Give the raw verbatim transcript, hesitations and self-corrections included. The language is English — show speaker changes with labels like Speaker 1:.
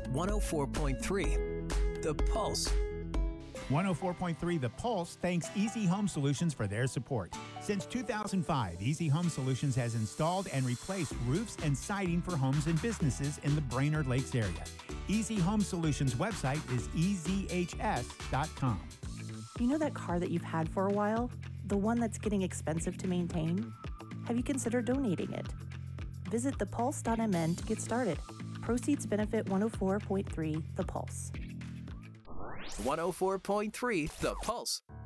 Speaker 1: one oh four point three The Pulse.
Speaker 2: one oh four point three The Pulse thanks Easy Home Solutions for their support. Since two thousand five, Easy Home Solutions has installed and replaced roofs and siding for homes and businesses in the Brainerd Lakes area. Easy Home Solutions website is e z h s dot com.
Speaker 3: You know that car that you've had for a while? The one that's getting expensive to maintain? Have you considered donating it? Visit the pulse dot m n to get started. Proceeds benefit one oh four point three The Pulse.
Speaker 1: one oh four point three The Pulse.